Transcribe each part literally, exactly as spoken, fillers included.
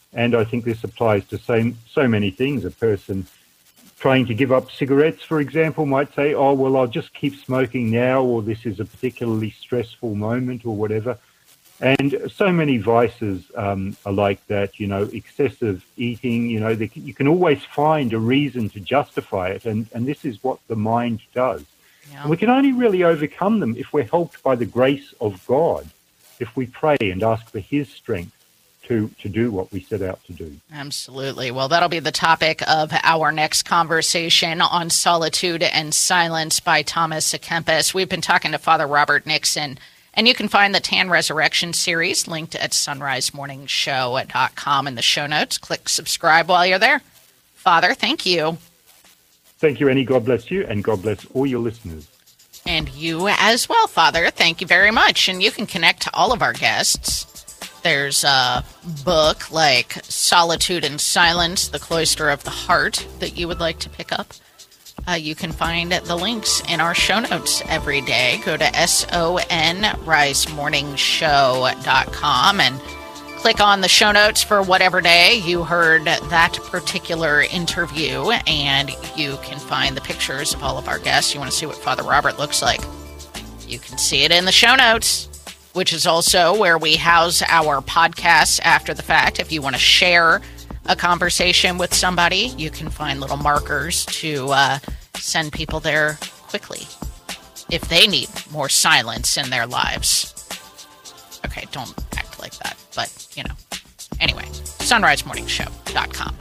And I think this applies to so, so many things. A person trying to give up cigarettes, for example, might say, oh, well, I'll just keep smoking now, or this is a particularly stressful moment, or whatever. And so many vices um, are like that, you know, excessive eating, you know, they, you can always find a reason to justify it. And, and this is what the mind does. Yeah. And we can only really overcome them if we're helped by the grace of God, if we pray and ask for his strength to, to do what we set out to do. Absolutely. Well, that'll be the topic of our next conversation on Solitude and Silence by Thomas à Kempis. We've been talking to Father Robert Nixon. And you can find the Tan Resurrection series linked at sunrise morning show dot com in the show notes. Click subscribe while you're there. Father, thank you. Thank you, Annie. God bless you, and God bless all your listeners. And you as well, Father. Thank you very much. And you can connect to all of our guests. There's a book like Solitude and Silence, The Cloister of the Heart, that you would like to pick up. Uh, you can find the links in our show notes every day. Go to sunrise morning show dot com and click on the show notes for whatever day you heard that particular interview, and you can find the pictures of all of our guests. You want to see what Father Robert looks like, you can see it in the show notes, which is also where we house our podcasts after the fact. If you want to share a conversation with somebody, you can find little markers to uh, send people there quickly if they need more silence in their lives. Okay, don't act like that, but, you know. Anyway, sunrise morning show dot com.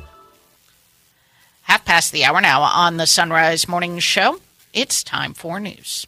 Half past the hour now on the Sunrise Morning Show. It's time for news.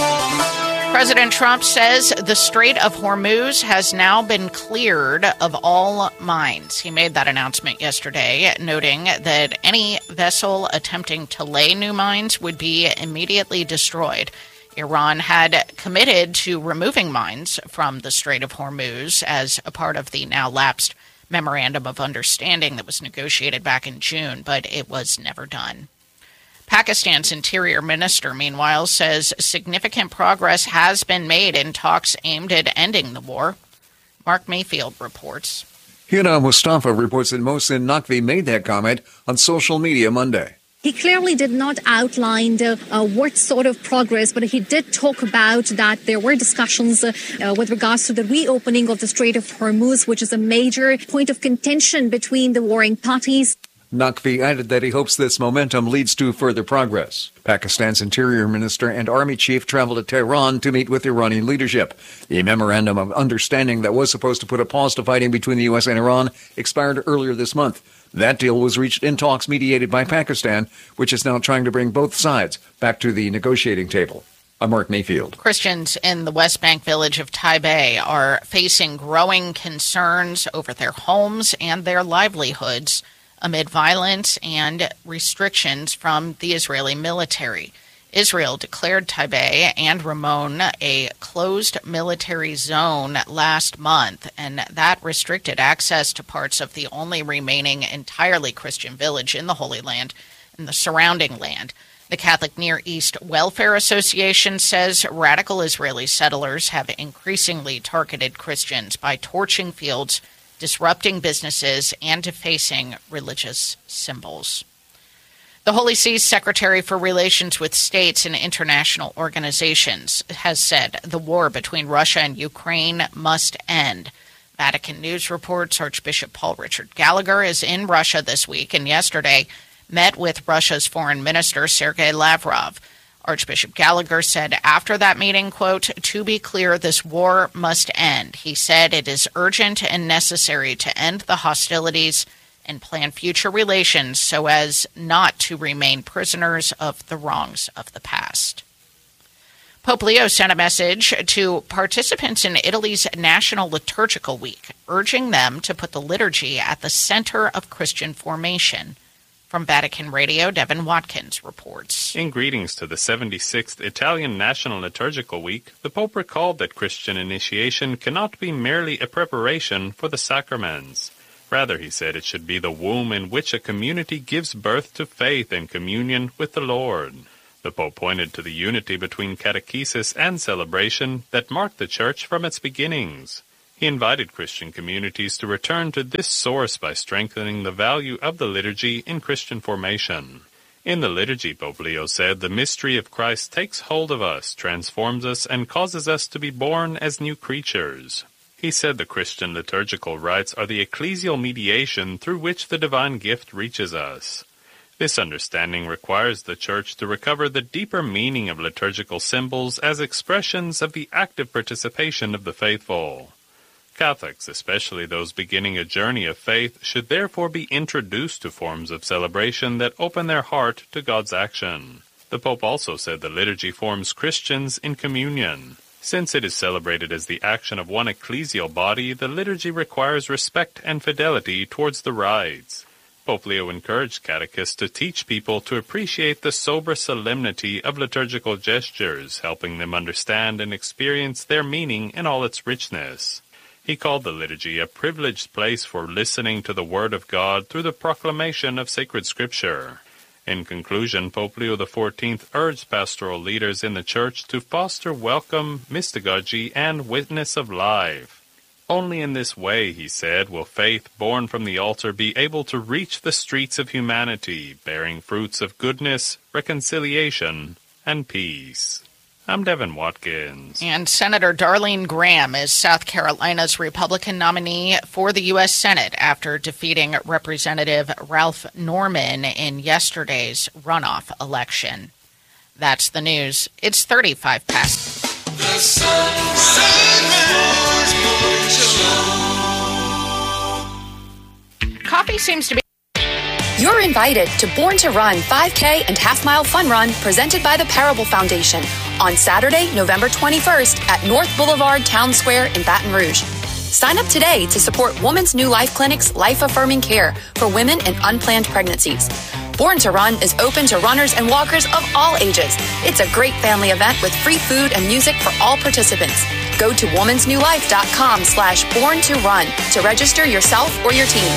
President Trump says the Strait of Hormuz has now been cleared of all mines. He made that announcement yesterday, noting that any vessel attempting to lay new mines would be immediately destroyed. Iran had committed to removing mines from the Strait of Hormuz as a part of the now lapsed Memorandum of Understanding that was negotiated back in June, but it was never done. Pakistan's Interior Minister, meanwhile, says significant progress has been made in talks aimed at ending the war. Mark Mayfield reports. Hina Mustafa reports that Mohsin Naqvi made that comment on social media Monday. He clearly did not outline uh, uh, what sort of progress, but he did talk about that there were discussions uh, uh, with regards to the reopening of the Strait of Hormuz, which is a major point of contention between the warring parties. Naqvi added that he hopes this momentum leads to further progress. Pakistan's Interior Minister and Army Chief traveled to Tehran to meet with Iranian leadership. The Memorandum of Understanding that was supposed to put a pause to fighting between the U S and Iran expired earlier this month. That deal was reached in talks mediated by Pakistan, which is now trying to bring both sides back to the negotiating table. I'm Mark Mayfield. Christians in the West Bank village of Taipei are facing growing concerns over their homes and their livelihoods amid violence and restrictions from the Israeli military. Israel declared Taipei and Ramon a closed military zone last month, and that restricted access to parts of the only remaining entirely Christian village in the Holy Land and the surrounding land. The Catholic Near East Welfare Association says radical Israeli settlers have increasingly targeted Christians by torching fields, disrupting businesses, and defacing religious symbols. The Holy See's Secretary for Relations with States and International Organizations has said the war between Russia and Ukraine must end. Vatican News reports Archbishop Paul Richard Gallagher is in Russia this week and yesterday met with Russia's Foreign Minister Sergei Lavrov. Archbishop Gallagher said after that meeting, quote, "To be clear, this war must end." He said it is urgent and necessary to end the hostilities and plan future relations so as not to remain prisoners of the wrongs of the past. Pope Leo sent a message to participants in Italy's National Liturgical Week, urging them to put the liturgy at the center of Christian formation. From Vatican Radio, Devin Watkins reports. In greetings to the seventy-sixth Italian National Liturgical Week, the Pope recalled that Christian initiation cannot be merely a preparation for the sacraments. Rather, he said, it should be the womb in which a community gives birth to faith and communion with the Lord. The Pope pointed to the unity between catechesis and celebration that marked the Church from its beginnings. He invited Christian communities to return to this source by strengthening the value of the liturgy in Christian formation. In the liturgy, Pope Leo said, the mystery of Christ takes hold of us, transforms us, and causes us to be born as new creatures. He said the Christian liturgical rites are the ecclesial mediation through which the divine gift reaches us. This understanding requires the Church to recover the deeper meaning of liturgical symbols as expressions of the active participation of the faithful. Catholics, especially those beginning a journey of faith, should therefore be introduced to forms of celebration that open their heart to God's action. The Pope also said the liturgy forms Christians in communion. Since it is celebrated as the action of one ecclesial body, the liturgy requires respect and fidelity towards the rites. Pope Leo encouraged catechists to teach people to appreciate the sober solemnity of liturgical gestures, helping them understand and experience their meaning in all its richness. He called the liturgy a privileged place for listening to the Word of God through the proclamation of sacred Scripture. In conclusion, Pope Leo the fourteenth urged pastoral leaders in the Church to foster welcome, mystagogy, and witness of life. Only in this way, he said, will faith born from the altar be able to reach the streets of humanity, bearing fruits of goodness, reconciliation, and peace. I'm Devin Watkins. And Senator Darlene Graham is South Carolina's Republican nominee for the U S Senate after defeating Representative Ralph Norman in yesterday's runoff election. That's the news. It's thirty-five past. The Sunrise Morning Show. Coffee seems to be... You're invited to Born to Run five K and Half Mile Fun Run presented by the Parable Foundation on Saturday, November twenty-first at North Boulevard Town Square in Baton Rouge. Sign up today to support Woman's New Life Clinic's life-affirming care for women in unplanned pregnancies. Born to Run is open to runners and walkers of all ages. It's a great family event with free food and music for all participants. Go to womansnewlife.com slash born to run to register yourself or your team.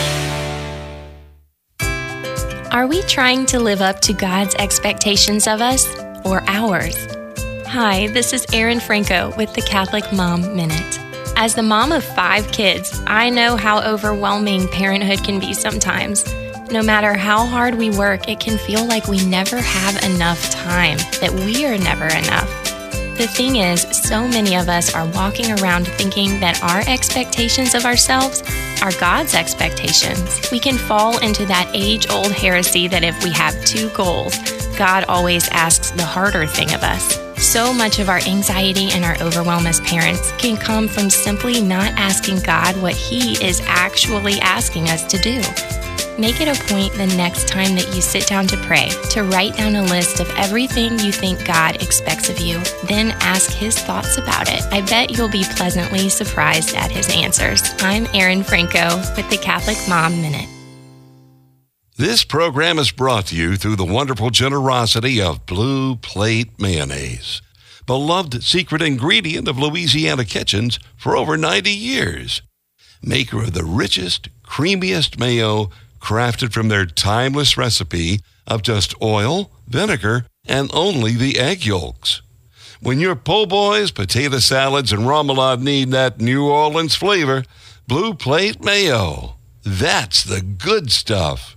Are we trying to live up to God's expectations of us or ours? Hi, this is Erin Franco with the Catholic Mom Minute. As the mom of five kids, I know how overwhelming parenthood can be sometimes. No matter how hard we work, it can feel like we never have enough time, that we are never enough. The thing is, so many of us are walking around thinking that our expectations of ourselves are God's expectations. We can fall into that age-old heresy that if we have two goals, God always asks the harder thing of us. So much of our anxiety and our overwhelm as parents can come from simply not asking God what He is actually asking us to do. Make it a point the next time that you sit down to pray to write down a list of everything you think God expects of you, then ask His thoughts about it. I bet you'll be pleasantly surprised at His answers. I'm Erin Franco with the Catholic Mom Minute. This program is brought to you through the wonderful generosity of Blue Plate Mayonnaise, beloved secret ingredient of Louisiana kitchens for over ninety years. Maker of the richest, creamiest mayo, crafted from their timeless recipe of just oil, vinegar, and only the egg yolks. When your po' boys, potato salads, and remoulade need that New Orleans flavor, Blue Plate Mayo. That's the good stuff.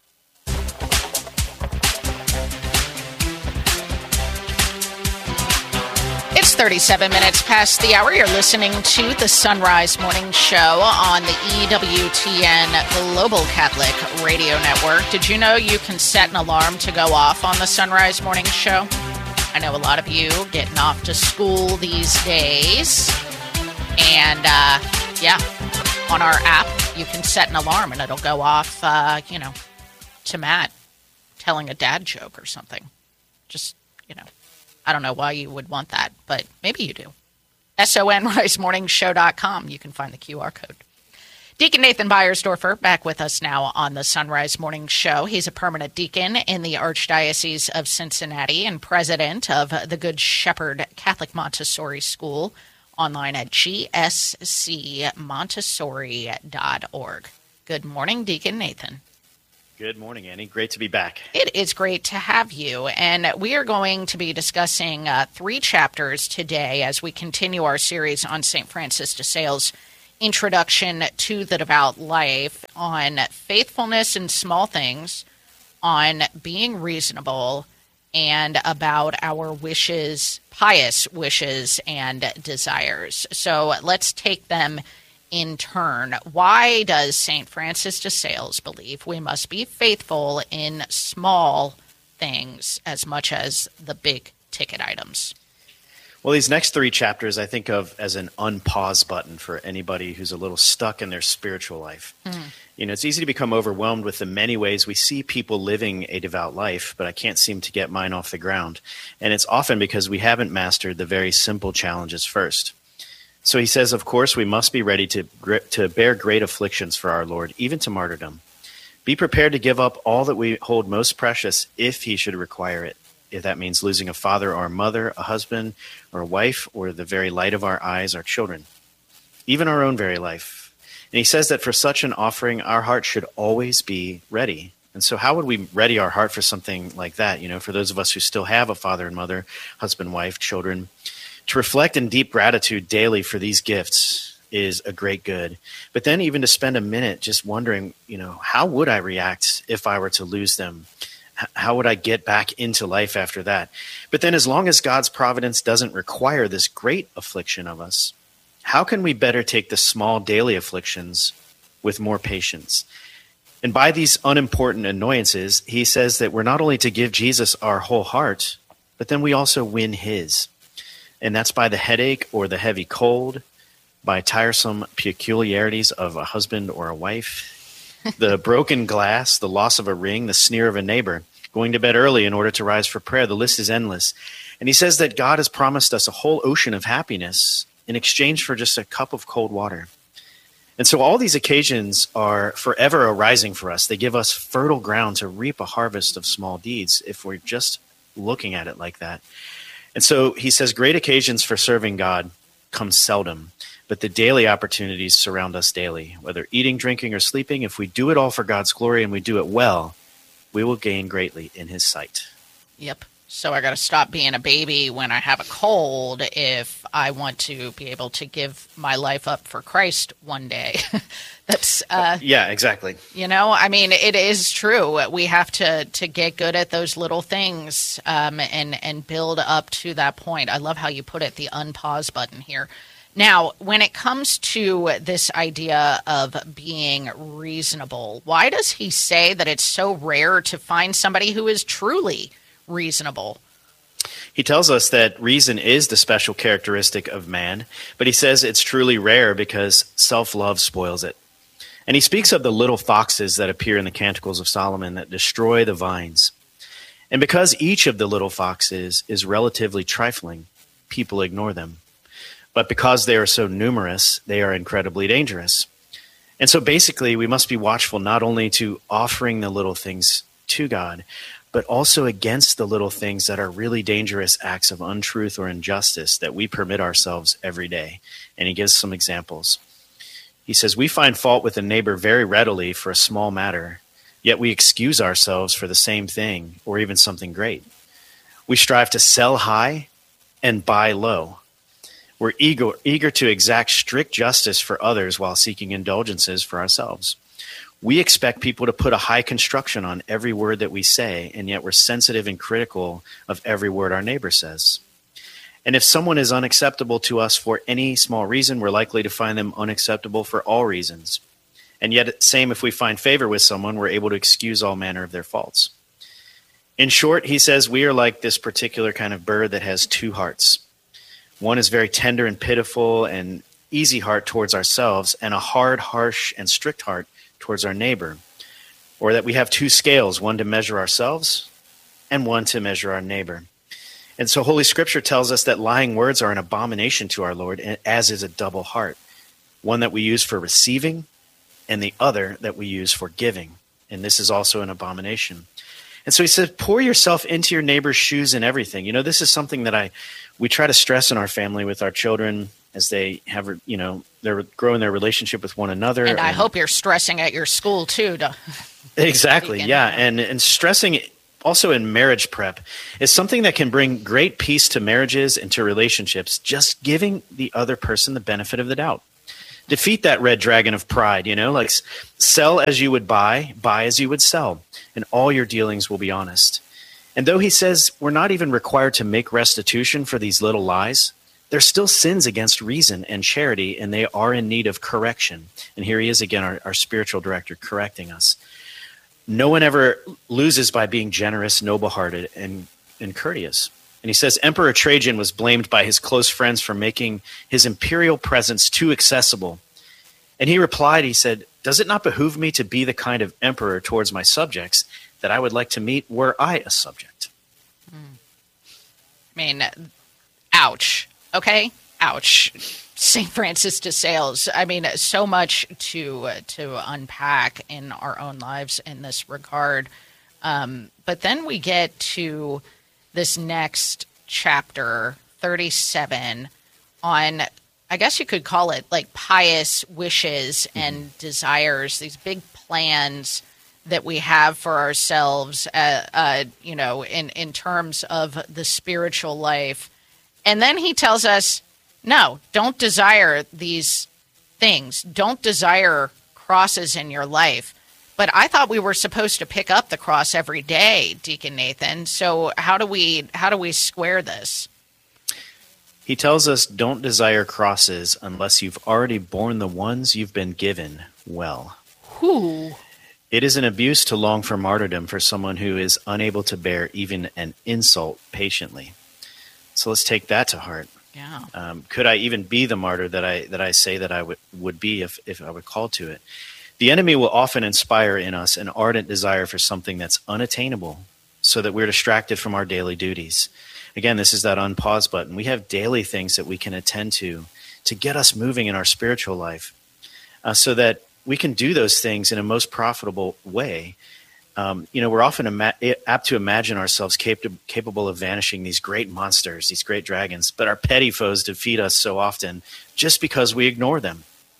It's thirty-seven minutes past the hour. You're listening to the Sunrise Morning Show on the E W T N Global Catholic Radio Network. Did you know you can set an alarm to go off on the Sunrise Morning Show? I know a lot of you getting off to school these days. And, uh, yeah, on our app, you can set an alarm and it'll go off, uh, you know, to Matt telling a dad joke or something. Just, you know. I don't know why you would want that, but maybe you do. sunrise morning show dot com. You can find the Q R code. Deacon Nathan Beiersdorfer back with us now on the Sunrise Morning Show. He's a permanent deacon in the Archdiocese of Cincinnati and president of the Good Shepherd Catholic Montessori School, online at g s c montessori dot org. Good morning, Deacon Nathan. Good morning, Annie. Great to be back. It is great to have you. And we are going to be discussing uh, three chapters today as we continue our series on Saint Francis de Sales introduction to the devout life on faithfulness in small things, on being reasonable, and about our wishes, pious wishes and desires. So let's take them in turn. Why does Saint Francis de Sales believe we must be faithful in small things as much as the big ticket items? Well, these next three chapters I think of as an unpause button for anybody who's a little stuck in their spiritual life. Mm. You know, it's easy to become overwhelmed with the many ways we see people living a devout life, but I can't seem to get mine off the ground. And it's often because we haven't mastered the very simple challenges first. So he says, of course, we must be ready to to bear great afflictions for our Lord, even to martyrdom. Be prepared to give up all that we hold most precious if he should require it. If that means losing a father or a mother, a husband or a wife, or the very light of our eyes, our children, even our own very life. And he says that for such an offering, our heart should always be ready. And so how would we ready our heart for something like that? You know, for those of us who still have a father and mother, husband, wife, children, to reflect in deep gratitude daily for these gifts is a great good. But then even to spend a minute just wondering, you know, how would I react if I were to lose them? How would I get back into life after that? But then as long as God's providence doesn't require this great affliction of us, how can we better take the small daily afflictions with more patience? And by these unimportant annoyances, he says that we're not only to give Jesus our whole heart, but then we also win his. And that's by the headache or the heavy cold, by tiresome peculiarities of a husband or a wife, the broken glass, the loss of a ring, the sneer of a neighbor, going to bed early in order to rise for prayer. The list is endless. And he says that God has promised us a whole ocean of happiness in exchange for just a cup of cold water. And so all these occasions are forever arising for us. They give us fertile ground to reap a harvest of small deeds if we're just looking at it like that. And so he says great occasions for serving God come seldom, but the daily opportunities surround us daily, whether eating, drinking, or sleeping. If we do it all for God's glory and we do it well, we will gain greatly in his sight. Yep. So I got to stop being a baby when I have a cold if I want to be able to give my life up for Christ one day. That's uh, yeah, exactly. You know, I mean, it is true. We have to to get good at those little things um, and and build up to that point. I love how you put it, the unpause button here. Now, when it comes to this idea of being reasonable, why does he say that it's so rare to find somebody who is truly reasonable? He tells us that reason is the special characteristic of man, but he says it's truly rare because self-love spoils it. And he speaks of the little foxes that appear in the Canticles of Solomon that destroy the vines. And because each of the little foxes is relatively trifling, people ignore them. But because they are so numerous, they are incredibly dangerous. And so basically, we must be watchful not only to offering the little things to God, but also against the little things that are really dangerous acts of untruth or injustice that we permit ourselves every day. And he gives some examples. He says, we find fault with a neighbor very readily for a small matter, yet we excuse ourselves for the same thing or even something great. We strive to sell high and buy low. We're eager, eager to exact strict justice for others while seeking indulgences for ourselves. We expect people to put a high construction on every word that we say, and yet we're sensitive and critical of every word our neighbor says. And if someone is unacceptable to us for any small reason, we're likely to find them unacceptable for all reasons. And yet, same if we find favor with someone, we're able to excuse all manner of their faults. In short, he says, we are like this particular kind of bird that has two hearts. One is very tender and pitiful and easy heart towards ourselves, and a hard, harsh, and strict heart towards our neighbor. Or that we have two scales, one to measure ourselves and one to measure our neighbor. And so Holy Scripture tells us that lying words are an abomination to our Lord, as is a double heart, one that we use for receiving and the other that we use for giving. And this is also an abomination. And so he said, pour yourself into your neighbor's shoes and everything. You know, this is something that I we try to stress in our family with our children as they have, you know, they're growing their relationship with one another. And, and I hope you're stressing at your school too. To exactly, yeah. And, and stressing also in marriage prep is something that can bring great peace to marriages and to relationships, just giving the other person the benefit of the doubt. Defeat that red dragon of pride, you know, like sell as you would buy, buy as you would sell, and all your dealings will be honest. And though he says we're not even required to make restitution for these little lies, they're still sins against reason and charity, and they are in need of correction. And here he is again, our, our spiritual director, correcting us. No one ever loses by being generous, noble-hearted, and, and courteous. And he says Emperor Trajan was blamed by his close friends for making his imperial presence too accessible. And he replied, he said, "Does it not behoove me to be the kind of emperor towards my subjects that I would like to meet were I a subject?" Mm. I mean, ouch. Okay? Ouch. Saint Francis de Sales. I mean, so much to uh, to unpack in our own lives in this regard. Um, but then we get to this next chapter, thirty-seven, on, I guess you could call it like pious wishes and mm-hmm. desires, these big plans that we have for ourselves, uh, uh, you know, in, in terms of the spiritual life. And then he tells us, no, don't desire these things. Don't desire crosses in your life. But I thought we were supposed to pick up the cross every day, Deacon Nathan. So how do we how do we square this? He tells us don't desire crosses unless you've already borne the ones you've been given well. Who? It is an abuse to long for martyrdom for someone who is unable to bear even an insult patiently. So let's take that to heart. Yeah. Um, could I even be the martyr that I that I say that I would, would be if, if I were called to it? The enemy will often inspire in us an ardent desire for something that's unattainable so that we're distracted from our daily duties. Again, this is that unpause button. We have daily things that we can attend to to get us moving in our spiritual life uh, so that we can do those things in a most profitable way. Um, you know, we're often ima- apt to imagine ourselves cap- capable of vanishing these great monsters, these great dragons, but our petty foes defeat us so often just because we ignore them.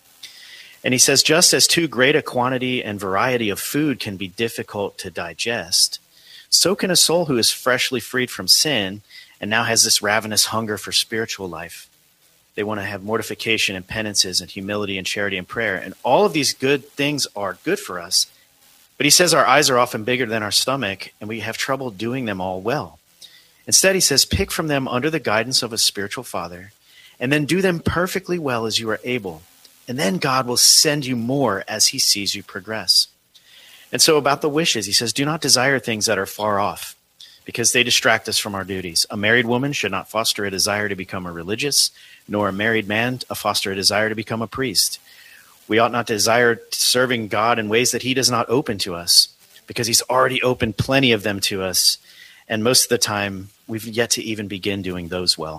And he says, just as too great a quantity and variety of food can be difficult to digest, so can a soul who is freshly freed from sin and now has this ravenous hunger for spiritual life. They want to have mortification and penances and humility and charity and prayer. And all of these good things are good for us. But he says our eyes are often bigger than our stomach, and we have trouble doing them all well. Instead, he says, pick from them under the guidance of a spiritual father, and then do them perfectly well as you are able. And then God will send you more as he sees you progress. And so about the wishes, he says, do not desire things that are far off, because they distract us from our duties. A married woman should not foster a desire to become a religious, nor a married man to foster a desire to become a priest. We ought not desire serving God in ways that he does not open to us, because he's already opened plenty of them to us. And most of the time, we've yet to even begin doing those well.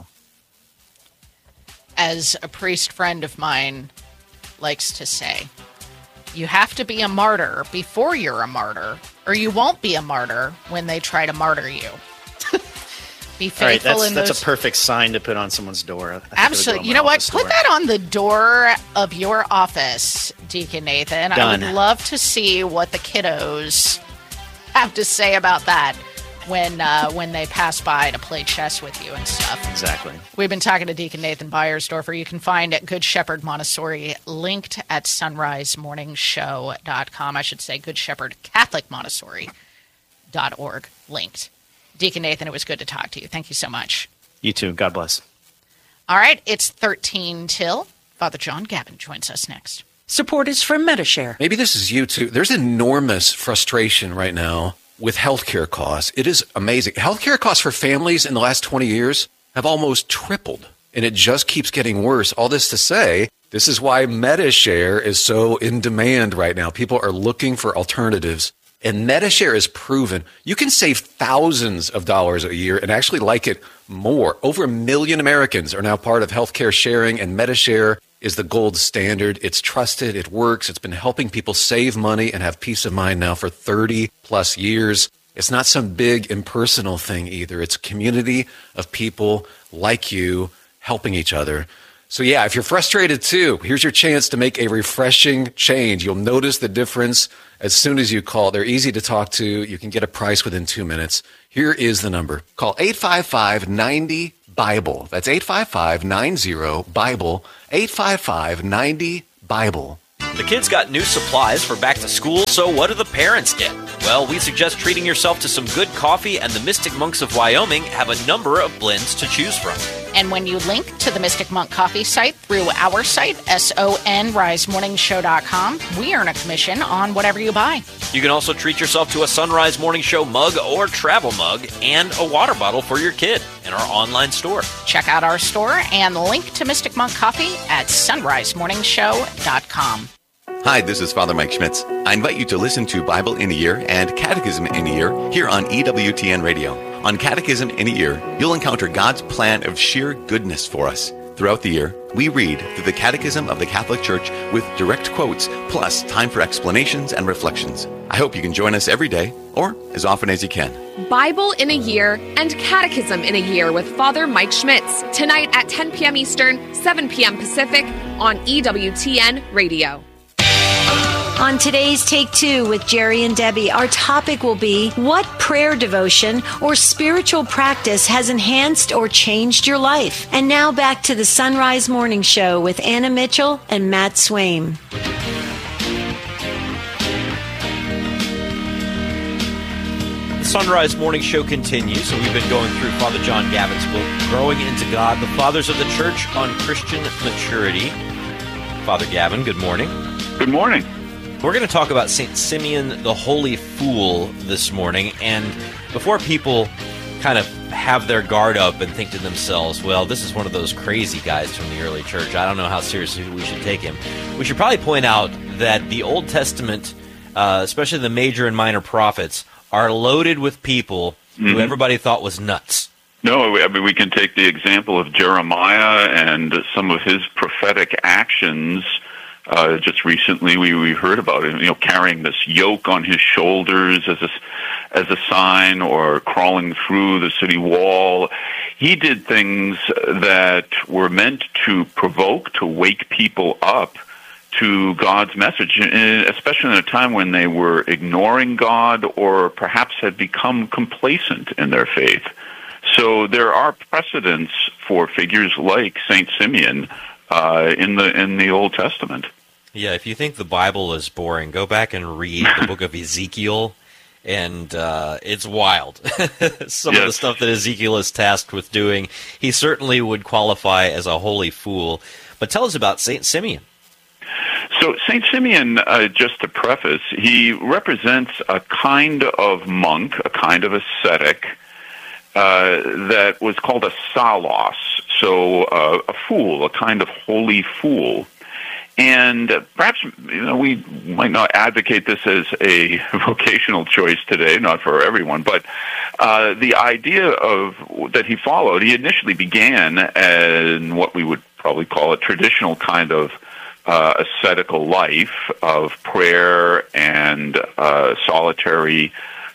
As a priest friend of mine likes to say, you have to be a martyr before you're a martyr, or you won't be a martyr when they try to martyr you. Be faithful. All right, that's, in that's those... a perfect sign to put on someone's door. Absolutely. You know what? Put door. that on the door of your office, Deacon Nathan. Done. I would love to see what the kiddos have to say about that when uh, when they pass by to play chess with you and stuff. Exactly. We've been talking to Deacon Nathan Beiersdorfer. You can find Good Shepherd Montessori linked at sunrise morning show dot com. I should say Good Shepherd Catholic Montessori dot org linked. Deacon Nathan, it was good to talk to you. Thank you so much. You too. God bless. All right, it's thirteen till. Father John Gavin joins us next. Support is from Medi-Share. Maybe this is you too. There's enormous frustration right now with healthcare costs. It is amazing. Healthcare costs for families in the last twenty years have almost tripled, and it just keeps getting worse. All this to say, this is why Medi-Share is so in demand right now. People are looking for alternatives. And Medi-Share is proven you can save thousands of dollars a year and actually like it more. Over a million Americans are now part of healthcare sharing, and Medi-Share is the gold standard. It's trusted. It works. It's been helping people save money and have peace of mind now for thirty plus years. It's not some big impersonal thing either. It's a community of people like you helping each other. So yeah, if you're frustrated too, here's your chance to make a refreshing change. You'll notice the difference as soon as you call. They're easy to talk to. You can get a price within two minutes. Here is the number. Call eight five five, nine zero, B I B L E. That's eight five five, nine zero, B I B L E, eight five five, nine zero, B Bible. The kids got new supplies for back to school, so what do the parents get? Well, we suggest treating yourself to some good coffee, and the Mystic Monks of Wyoming have a number of blends to choose from. And when you link to the Mystic Monk Coffee site through our site, S O N rise morning show dot com, we earn a commission on whatever you buy. You can also treat yourself to a Sunrise Morning Show mug or travel mug and a water bottle for your kid in our online store. Check out our store and link to Mystic Monk Coffee at sunrise morning show dot com. Hi, this is Father Mike Schmitz. I invite you to listen to Bible in a Year and Catechism in a Year here on E W T N Radio. On Catechism in a Year, you'll encounter God's plan of sheer goodness for us. Throughout the year, we read through the Catechism of the Catholic Church with direct quotes, plus time for explanations and reflections. I hope you can join us every day, or as often as you can. Bible in a Year and Catechism in a Year with Father Mike Schmitz, tonight at ten p.m. Eastern, seven p.m. Pacific on E W T N Radio. On today's Take Two with Jerry and Debbie, our topic will be what prayer devotion or spiritual practice has enhanced or changed your life. And now back to the Sunrise Morning Show with Anna Mitchell and Matt Swaim. The Sunrise Morning Show continues, and we've been going through Father John Gavin's book, Growing into God, the Fathers of the Church on Christian Maturity. Father Gavin, good morning. Good morning. We're going to talk about Saint Simeon the Holy Fool this morning, and before people kind of have their guard up and think to themselves, well, this is one of those crazy guys from the early church, I don't know how seriously we should take him, we should probably point out that the Old Testament, uh, especially the major and minor prophets, are loaded with people mm-hmm. who everybody thought was nuts. No, I mean, we can take the example of Jeremiah and some of his prophetic actions. Uh, just recently, we, we heard about him, you know, carrying this yoke on his shoulders as a, as a sign, or crawling through the city wall. He did things that were meant to provoke, to wake people up to God's message, especially in a time when they were ignoring God or perhaps had become complacent in their faith. So there are precedents for figures like Saint Simeon uh, in the in the Old Testament. Yeah, if you think the Bible is boring, go back and read the book of Ezekiel, and uh, it's wild. Some yes. of the stuff that Ezekiel is tasked with doing, he certainly would qualify as a holy fool. But tell us about Saint Simeon. So Saint Simeon, uh, just to preface, he represents a kind of monk, a kind of ascetic, uh, that was called a salos, so uh, a fool, a kind of holy fool. And uh, perhaps you know we might not advocate this as a vocational choice today, not for everyone, but uh, the idea of that he followed, he initially began in what we would probably call a traditional kind of uh, ascetical life of prayer and uh, solitary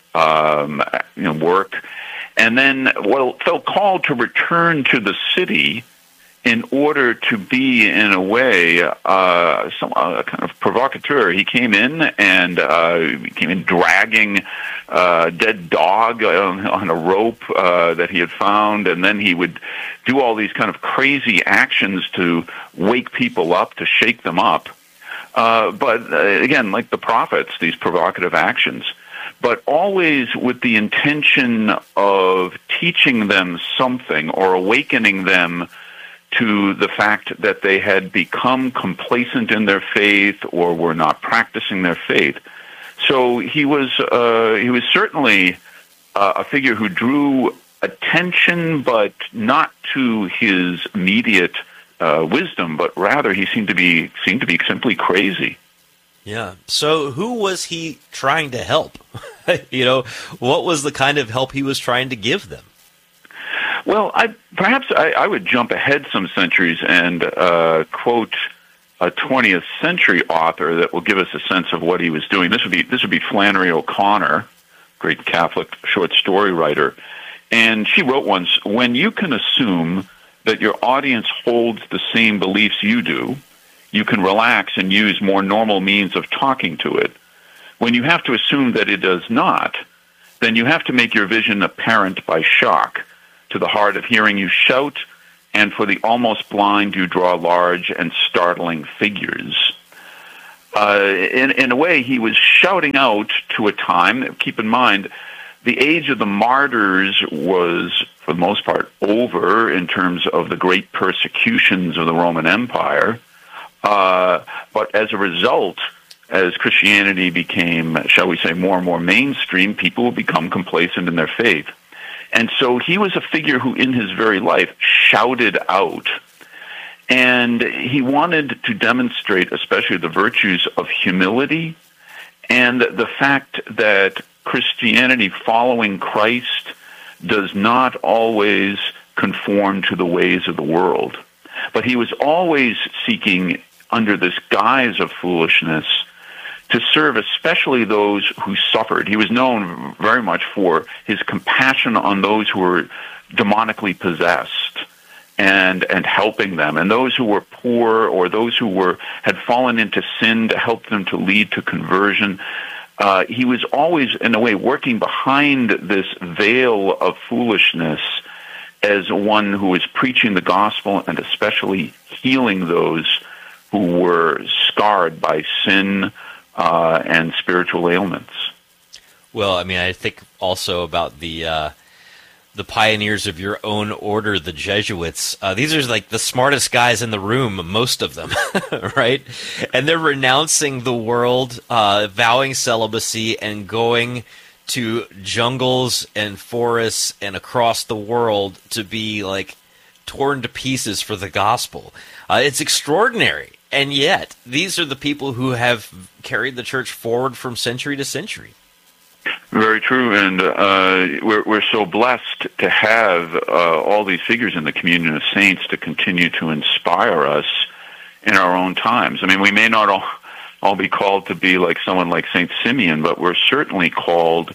um, you know, work, and then well felt called to return to the city in order to be, in a way, uh, some uh, kind of provocateur. He came in and uh, he came in dragging a dead dog on, on a rope uh, that he had found, and then he would do all these kind of crazy actions to wake people up, to shake them up. Uh, but uh, again, like the prophets, these provocative actions, but always with the intention of teaching them something or awakening them to the fact that they had become complacent in their faith or were not practicing their faith. So he was uh, he was certainly uh, a figure who drew attention, but not to his immediate uh, wisdom, but rather he seemed to be seemed to be simply crazy. Yeah. So who was he trying to help? You know, what was the kind of help he was trying to give them? Well, I, perhaps I, I would jump ahead some centuries and uh, quote a twentieth century author that will give us a sense of what he was doing. This would be this would be Flannery O'Connor, great Catholic short story writer, and she wrote once, "When you can assume that your audience holds the same beliefs you do, you can relax and use more normal means of talking to it. When you have to assume that it does not, then you have to make your vision apparent by shock. To the hard of hearing you shout, and for the almost blind you draw large and startling figures." uh, in, in a way, he was shouting out to a time, keep in mind, the age of the martyrs was, for the most part, over in terms of the great persecutions of the Roman Empire. Uh, but as a result, as Christianity became, shall we say, more and more mainstream, people would become complacent in their faith. And so he was a figure who, in his very life, shouted out. And he wanted to demonstrate especially the virtues of humility and the fact that Christianity, following Christ, does not always conform to the ways of the world. But he was always seeking, under this guise of foolishness, to serve especially those who suffered. He was known very much for his compassion on those who were demonically possessed and and helping them, and those who were poor or those who were had fallen into sin, to help them to lead to conversion. Uh, he was always, in a way, working behind this veil of foolishness as one who was preaching the gospel and especially healing those who were scarred by sin uh, and spiritual ailments. Well, I mean, I think also about the uh, the pioneers of your own order, the Jesuits. Uh, these are like the smartest guys in the room, most of them, right? And they're renouncing the world, uh, vowing celibacy, and going to jungles and forests and across the world to be like torn to pieces for the gospel. Uh, it's extraordinary. And yet, these are the people who have carried the church forward from century to century. Very true, and uh, we're, we're so blessed to have uh, all these figures in the communion of saints to continue to inspire us in our own times. I mean, we may not all, all be called to be like someone like Saint Simeon, but we're certainly called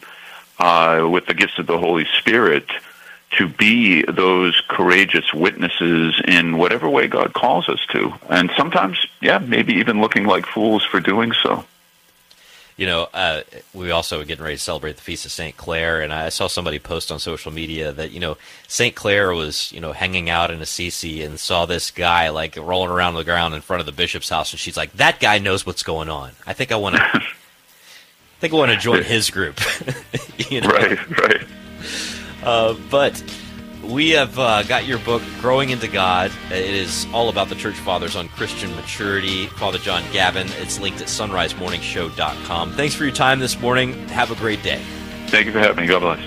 uh, with the gifts of the Holy Spirit to be those courageous witnesses in whatever way God calls us to. And sometimes, yeah, maybe even looking like fools for doing so. You know, uh, we also are getting ready to celebrate the Feast of Saint Clare, and I saw somebody post on social media that, you know, Saint Clare was, you know, hanging out in Assisi and saw this guy, like, rolling around on the ground in front of the bishop's house, and she's like, that guy knows what's going on. I think I want to I think I want to join his group. You know? Right, right. Uh, but we have uh, got your book, Growing into God. It is all about the Church Fathers on Christian maturity. Father John Gavin. It's linked at sunrise morning show dot com. Thanks for your time this morning. Have a great day. Thank you for having me. God bless.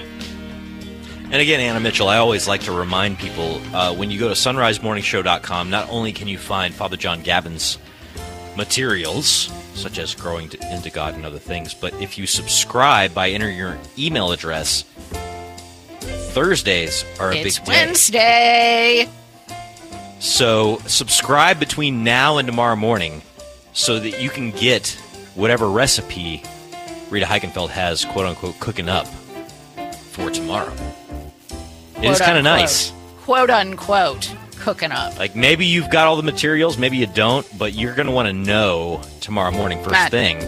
And again, Anna Mitchell, I always like to remind people, uh, when you go to sunrise morning show dot com, not only can you find Father John Gavin's materials, such as Growing to, into God and other things, but if you subscribe by entering your email address, Thursdays are a it's big day. Wednesday. So subscribe between now and tomorrow morning so that you can get whatever recipe Rita Heikenfeld has, quote-unquote, cooking up for tomorrow. It is kind of nice. Quote-unquote cooking up. Like, maybe you've got all the materials, maybe you don't, but you're going to want to know tomorrow morning first Matt, thing.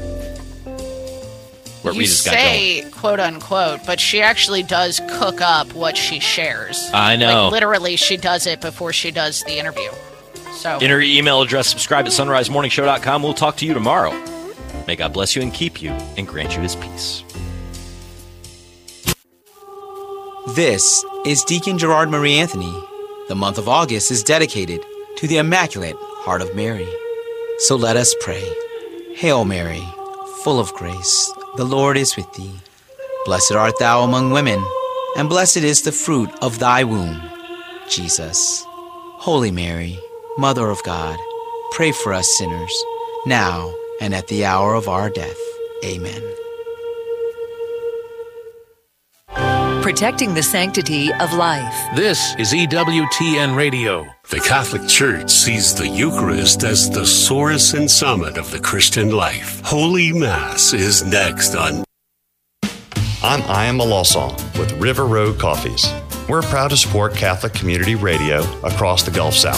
What you Rita's got say going. quote unquote, but she actually does cook up what she shares. I know. Like, literally, she does it before she does the interview. So Enter your email address, subscribe at sunrise morning show dot com. We'll talk to you tomorrow. May God bless you and keep you and grant you his peace. This is Deacon Gerard Marie Anthony. The month of August is dedicated to the Immaculate Heart of Mary. So let us pray. Hail Mary, full of grace, the Lord is with thee. Blessed art thou among women, and blessed is the fruit of thy womb, Jesus. Holy Mary, Mother of God, pray for us sinners, now and at the hour of our death. Amen. Protecting the sanctity of life. This is E W T N Radio. The Catholic Church sees the Eucharist as the source and summit of the Christian life. Holy Mass is next on... I'm Ian Malosong with River Road Coffees. We're proud to support Catholic Community Radio across the Gulf South.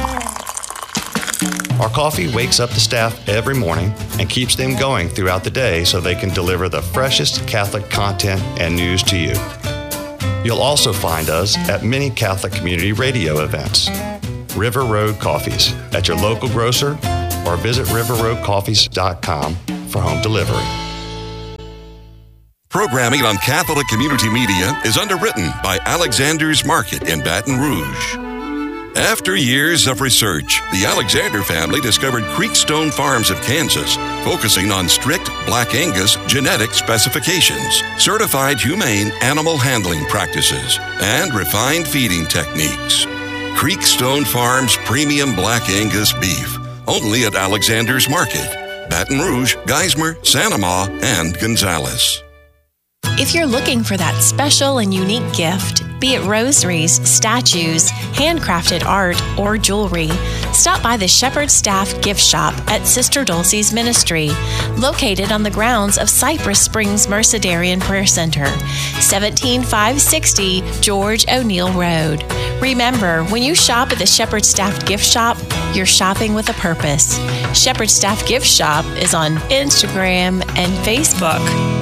Our coffee wakes up the staff every morning and keeps them going throughout the day so they can deliver the freshest Catholic content and news to you. You'll also find us at many Catholic Community Radio events. River Road Coffees at your local grocer or visit river road coffees dot com for home delivery. Programming on Catholic Community Media is underwritten by Alexander's Market in Baton Rouge. After years of research, the Alexander family discovered Creekstone Farms of Kansas, focusing on strict Black Angus genetic specifications, certified humane animal handling practices, and refined feeding techniques. Creekstone Farms Premium Black Angus Beef, only at Alexander's Market, Baton Rouge, Geismar, Santa Ma, and Gonzales. If you're looking for that special and unique gift, be it rosaries, statues, handcrafted art, or jewelry, stop by the Shepherd Staff Gift Shop at Sister Dulcie's Ministry, located on the grounds of Cypress Springs Mercedarian Prayer Center, seventeen five sixty George O'Neill Road. Remember, when you shop at the Shepherd Staff Gift Shop, you're shopping with a purpose. Shepherd Staff Gift Shop is on Instagram and Facebook.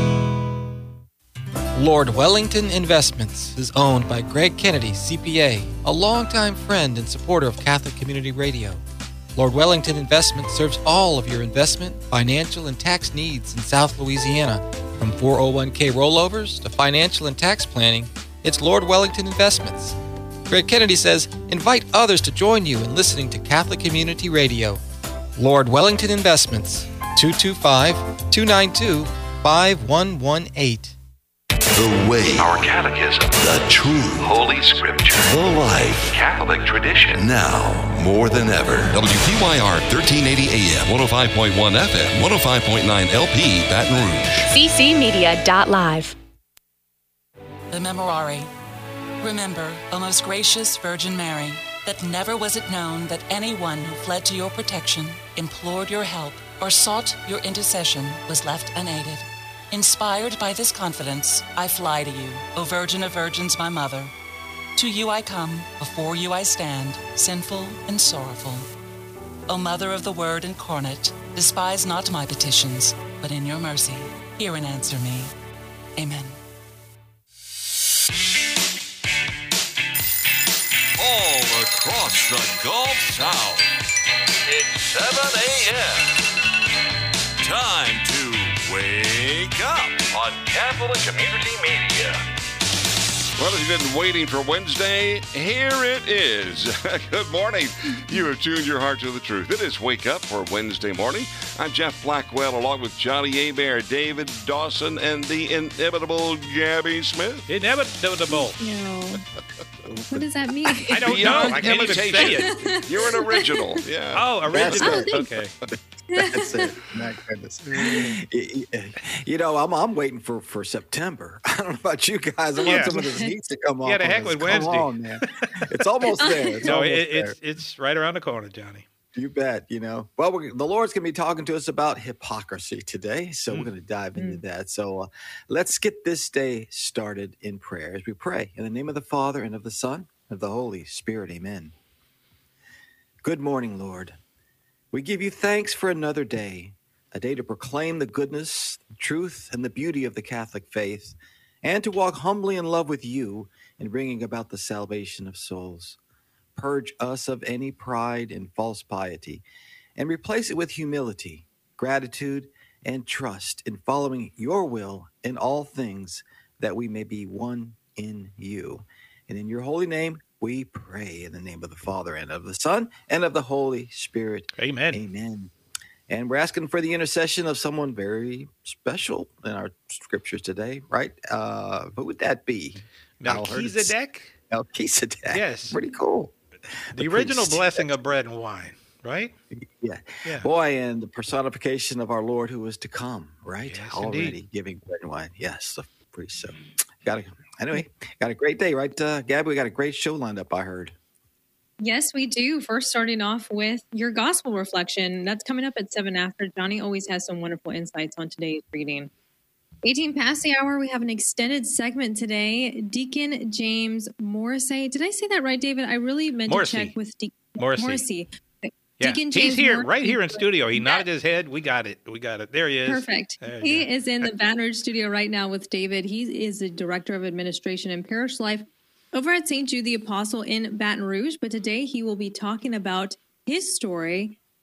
Lord Wellington Investments is owned by Greg Kennedy, C P A, a longtime friend and supporter of Catholic Community Radio. Lord Wellington Investments serves all of your investment, financial, and tax needs in South Louisiana. From four oh one k rollovers to financial and tax planning, it's Lord Wellington Investments. Greg Kennedy says, invite others to join you in listening to Catholic Community Radio. Lord Wellington Investments, two two five, two nine two, five one one eight. The way, our catechism, the true Holy Scripture, the life, Catholic tradition, now more than ever. W P Y R thirteen eighty A M, one oh five point one F M, one oh five point nine L P, Baton Rouge. C C Media dot live. The Memorare. Remember, O most gracious Virgin Mary, that never was it known that anyone who fled to your protection, implored your help, or sought your intercession was left unaided. Inspired by this confidence, I fly to you, O Virgin of Virgins, my Mother. To you I come, before you I stand, sinful and sorrowful. O Mother of the Word incarnate, despise not my petitions, but in your mercy, hear and answer me. Amen. All across the Gulf South, it's seven a.m. Time to wake up on Catholic Community Media. Well, if you've been waiting for Wednesday, here it is. Good morning. You have tuned your heart to the truth. It is Wake Up for Wednesday morning. I'm Jeff Blackwell, along with Johnny Abear, David Dawson, and the inimitable Gabby Smith. Inevitable. No. What does that mean? I don't Beyond know. I can't even say it. You're an original. Yeah. Oh, original. Oh, Okay. That's it. My goodness. You know, I'm I'm waiting for, for September. I don't know about you guys. I want Yeah. some of this heat to come on. Yeah, the heck with Wednesday. Come on, man. It's almost there. It's no, almost it, there. it's it's right around the corner, Johnny. You bet. You know, well, we're, the Lord's going to be talking to us about hypocrisy today, so Mm. we're going to dive into that. So uh, let's get this day started in prayer as we pray in the name of the Father and of the Son and of the Holy Spirit. Amen. Good morning, Lord. We give you thanks for another day, a day to proclaim the goodness, the truth, and the beauty of the Catholic faith, and to walk humbly in love with you in bringing about the salvation of souls. Purge us of any pride and false piety, and replace it with humility, gratitude, and trust in following your will in all things, that we may be one in you. And in your holy name, we pray in the name of the Father and of the Son and of the Holy Spirit. Amen. Amen. And we're asking for the intercession of someone very special in our scriptures today, right? Uh, who would that be? Melchizedek? Melchizedek. Yes. Pretty cool. The, The original priest. blessing of bread and wine, right? Yeah. Yeah. Boy, and the personification of our Lord who is to come, right? Yes, Already indeed. giving bread and wine. Yes, the priest. So, got a, anyway, got a great day, right, uh, Gabby? We got a great show lined up, I heard. Yes, we do. First, starting off with your gospel reflection. That's coming up at seven after. Johnny always has some wonderful insights on today's reading. eighteen past the hour, we have an extended segment today. Deacon James Morrissey. Did I say that right, David? I really meant Morrissey. to check with De- Morrissey. Morrissey. Yeah. Deacon He's James here, Morrissey. right here in studio. He nodded his head. We got it. We got it. There he is. Perfect. There you He go. is in the Baton Rouge studio right now with David. He is the Director of Administration and Parish Life over at Saint Jude the Apostle in Baton Rouge. But today he will be talking about his story